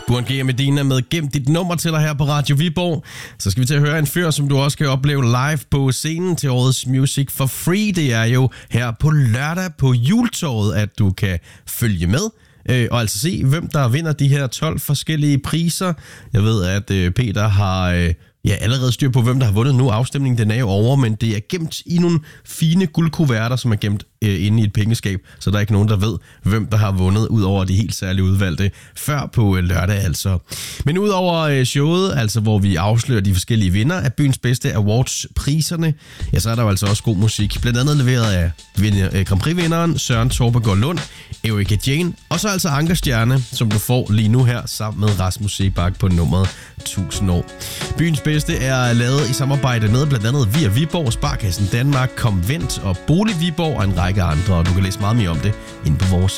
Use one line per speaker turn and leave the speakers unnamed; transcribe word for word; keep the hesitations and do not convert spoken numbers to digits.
Burhan G og Medina med Gem dit nummer til dig her på Radio Viborg. Så skal vi til at høre en fyr, som du også kan opleve live på scenen til årets Music for Free. Det er jo her på lørdag på Juletorvet, at du kan følge med. Øh, og altså se, hvem der vinder de her tolv forskellige priser. Jeg ved, at øh, Peter har øh, ja, allerede styr på, hvem der har vundet nu. Afstemningen den er jo over, men det er gemt i nogle fine guldkuverter, som er gemt øh, inde i et pengeskab. Så der er ikke nogen, der ved, hvem der har vundet, ud over de helt særlige udvalgte, før på øh, lørdag altså. Men ud over øh, showet, altså hvor vi afslører de forskellige vinder af byens bedste awards-priserne, ja, så er der jo altså også god musik. Blandt andet leveret af øh, Grand Prix-vinderen Søren Torpegaard Lund, Erika Jane, og så altså Ankerstjerne, som du får lige nu her sammen med Rasmus Sebak på nummeret tusind år. Byens bedste er lavet i samarbejde med blandt andet Via Viborg, Sparkassen Danmark, Komvent og Bolig Viborg og en række andre, og du kan læse meget mere om det inde på vores